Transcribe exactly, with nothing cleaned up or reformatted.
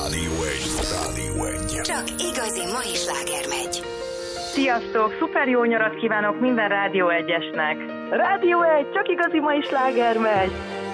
Rádió egy. Rádió egy. Csak igazi mai sláger megy. Sziasztok! Szuper jó nyarat kívánok minden Rádió egyesnek! Rádió egy, csak igazi mai sláger megy!